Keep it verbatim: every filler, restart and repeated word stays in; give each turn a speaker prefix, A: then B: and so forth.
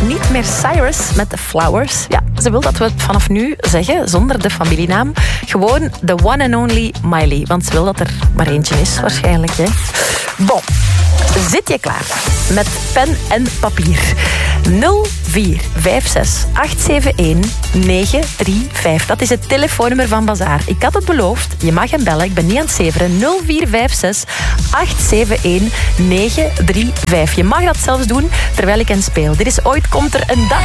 A: niet meer Cyrus met The Flowers. Ja, ze wil dat we het vanaf nu zeggen, zonder de familienaam. Gewoon the one and only Miley. Want ze wil dat er maar eentje is, waarschijnlijk. Hè? Bon, zit je klaar? Met pen en papier. nul vier vijf zes acht zeven een negen drie vijf. Dat is het telefoonnummer van Bazaar. Ik had het beloofd. Je mag hem bellen. Ik ben niet aan het zeveren. nul vier vijf zes acht zeven een negen drie vijf. Je mag dat zelfs doen terwijl ik hen speel. Dit is Ooit komt er een dag.